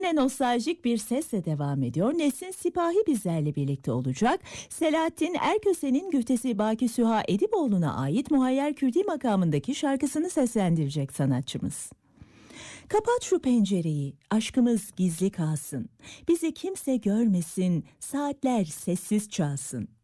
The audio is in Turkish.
Ne nostaljik bir sesle devam ediyor. Nesin Sipahi bizlerle birlikte olacak. Selahattin Erköse'nin güftesi Baki Süha Ediboğlu'na ait Muhayyer Kürdi makamındaki şarkısını seslendirecek sanatçımız. Kapat şu pencereyi, aşkımız gizli kalsın. Bizi kimse görmesin, saatler sessiz çalsın.